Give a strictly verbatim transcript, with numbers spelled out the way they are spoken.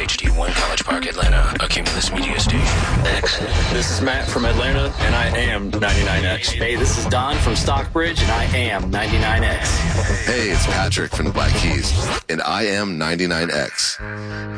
H D one College Park, Atlanta, a Cumulus Media station. X. This is Matt from Atlanta, and I am ninety-nine X. Hey, this is Don from Stockbridge, and I am ninety-nine X. Hey, it's Patrick from the Black Keys, and I am ninety-nine X.